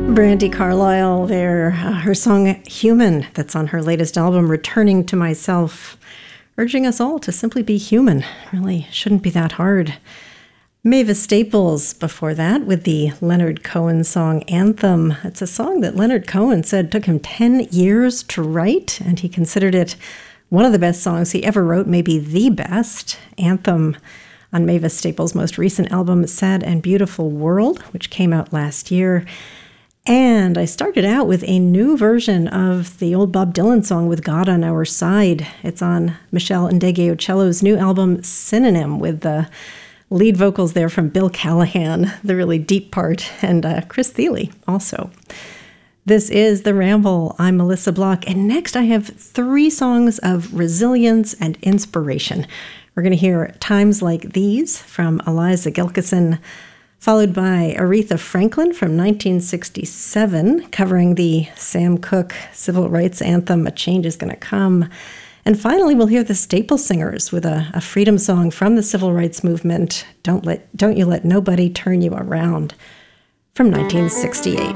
Brandi Carlile there, her song Human, that's on her latest album, Returning to Myself, urging us all to simply be human. Really shouldn't be that hard. Mavis Staples before that with the Leonard Cohen song Anthem. It's a song that Leonard Cohen said took him 10 years to write, and he considered it one of the best songs he ever wrote, maybe the best. Anthem on Mavis Staples' most recent album, Sad and Beautiful World, which came out last year. And I started out with a new version of the old Bob Dylan song With God on Our Side. It's on Michelle Ndegeocello's new album, Synonym, with the lead vocals there from Bill Callahan, the really deep part, and Chris Thile also. This is The Ramble. I'm Melissa Block, and next I have 3 songs of resilience and inspiration. We're going to hear Times Like These from Eliza Gilkyson, followed by Aretha Franklin from 1967, covering the Sam Cooke civil rights anthem, A Change Is Gonna Come. And finally, we'll hear the Staple Singers with a freedom song from the civil rights movement, Don't You Let Nobody Turn You Around, from 1968.